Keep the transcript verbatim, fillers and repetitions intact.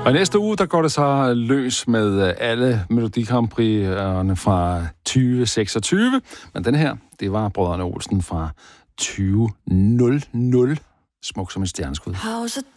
Og i næste uge, der går det så løs med alle Melodi Grand Prix'erne fra tyve seksogtyve. Men den her, det var Brødrene Olsen fra tyve nul nul. Smuk som et stjerneskud. How's a